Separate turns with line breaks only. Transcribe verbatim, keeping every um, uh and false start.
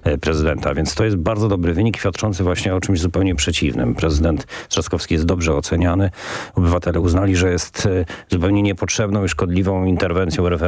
prezydenta. Więc to jest bardzo dobry wynik, świadczący właśnie o czymś zupełnie przeciwnym. Prezydent Trzaskowski jest dobrze oceniany. Obywatele uznali, że jest zupełnie niepotrzebną i szkodliwą interwencją referendum